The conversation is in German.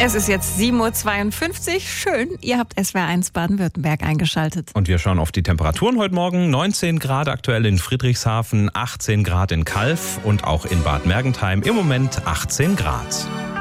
Es ist jetzt 7.52 Uhr. Schön, ihr habt SWR1 Baden-Württemberg eingeschaltet. Und wir schauen auf die Temperaturen heute Morgen. 19 Grad aktuell in Friedrichshafen, 18 Grad in Calw und auch in Bad Mergentheim. Im Moment 18 Grad.